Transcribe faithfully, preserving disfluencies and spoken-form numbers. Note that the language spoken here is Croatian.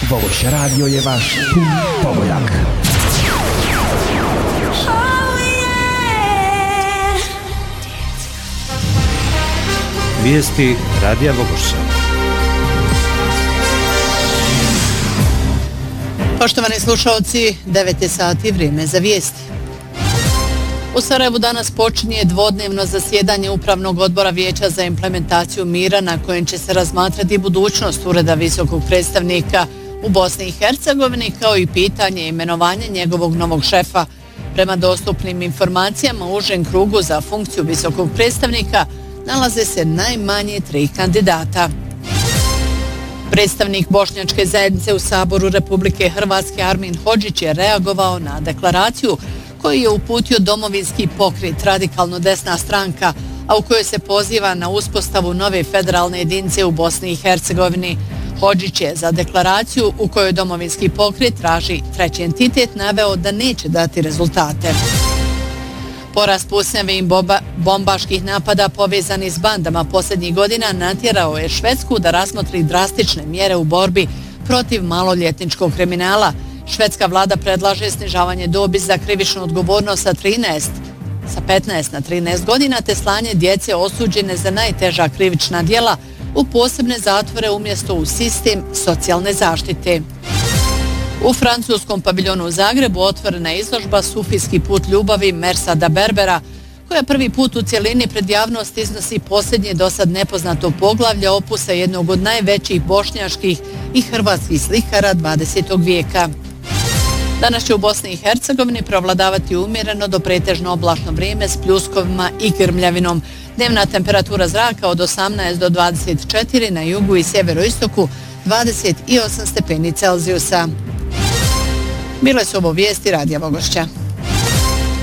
Vogoš radio je vaš pobojak. Vijesti Radija Vogoša. Poštovani slušalci, devet je sati, vrijeme za vijesti. U Sarajevu danas počinje dvodnevno zasjedanje Upravnog odbora Vijeća za implementaciju mira na kojem će se razmatrati budućnost Ureda visokog predstavnika u Bosni i Hercegovini kao i pitanje imenovanja njegovog novog šefa. Prema dostupnim informacijama u užem krugu za funkciju visokog predstavnika nalaze se najmanje tri kandidata. Predstavnik bošnjačke zajednice u Saboru Republike Hrvatske Armin Hodžić je reagovao na deklaraciju koju je uputio Domovinski pokret, radikalno desna stranka, a u kojoj se poziva na uspostavu nove federalne jedinice u Bosni i Hercegovini. Hodžić je za deklaraciju u kojoj Domovinski pokret traži treći entitet naveo da neće dati rezultate. Porast pucnjave i bombaških napada povezani s bandama posljednjih godina natjerao je Švedsku da razmotri drastične mjere u borbi protiv maloljetničkog kriminala. Švedska vlada predlaže snižavanje dobi za krivičnu odgovornost sa trinaest, sa petnaest na trinaest godina te slanje djece osuđene za najteža krivična djela u posebne zatvore umjesto u sistem socijalne zaštite. U francuskom paviljonu u Zagrebu otvorena je izložba Sufijski put ljubavi Mersada Berbera, koja prvi put u cjelini pred javnost iznosi posljednje dosad nepoznato poglavlje opusa jednog od najvećih bošnjaških i hrvatskih slikara dvadesetog vijeka. Danas će u Bosni i Hercegovini prevladavati umjereno do pretežno oblačno vrijeme s pljuskovima i grmljavinom. Dnevna temperatura zraka od osamnaest do dvadeset četiri, na jugu i sjeveroistoku dvadeset osam stepeni Celzijusa. Bile su ovo vijesti Radija Vogošća.